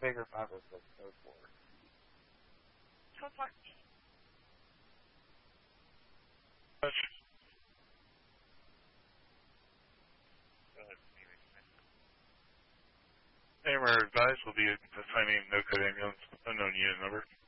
Figure 506, code 4. Code 4. AMR advice will be assigning no code ambulance, unknown unit number.